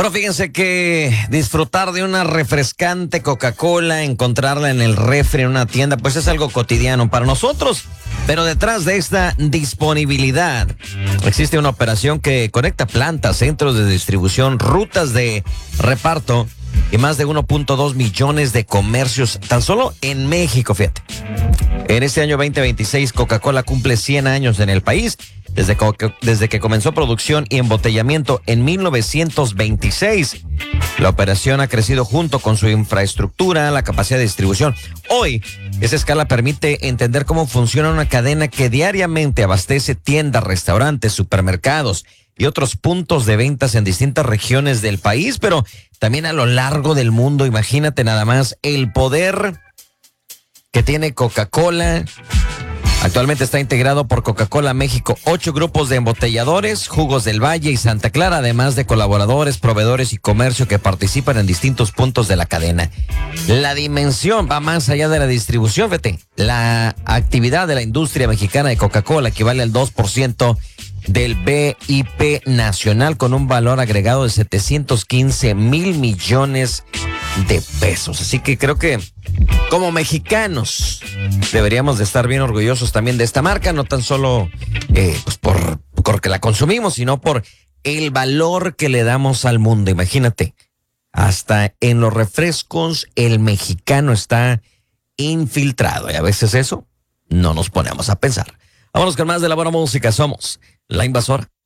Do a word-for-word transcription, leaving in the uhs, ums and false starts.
Bueno, fíjense que disfrutar de una refrescante Coca-Cola, encontrarla en el refri en una tienda, pues es algo cotidiano para nosotros. Pero detrás de esta disponibilidad existe una operación que conecta plantas, centros de distribución, rutas de reparto y más de uno punto dos millones de comercios tan solo en México, fíjate. En este año veinte veintiséis, Coca-Cola cumple cien años en el país. Desde, desde que comenzó producción y embotellamiento en mil novecientos veintiséis. La operación ha crecido junto con su infraestructura, la capacidad de distribución. Hoy, esa escala permite entender cómo funciona una cadena que diariamente abastece tiendas, restaurantes, supermercados y otros puntos de ventas en distintas regiones del país, pero también a lo largo del mundo. Imagínate nada más el poder que tiene Coca-Cola. Actualmente está integrado por Coca-Cola México, ocho grupos de embotelladores, Jugos del Valle y Santa Clara, además de colaboradores, proveedores y comercio que participan en distintos puntos de la cadena. La dimensión va más allá de la distribución, fíjate. La actividad de la industria mexicana de Coca-Cola equivale al dos por ciento del B I P nacional, con un valor agregado de setecientos quince mil millones de pesos. Así que creo que como mexicanos deberíamos de estar bien orgullosos también de esta marca, no tan solo eh, pues por porque la consumimos, sino por el valor que le damos al mundo. Imagínate, hasta en los refrescos el mexicano está infiltrado y a veces eso no nos ponemos a pensar. Vámonos con más de la buena música. Somos La Invasora.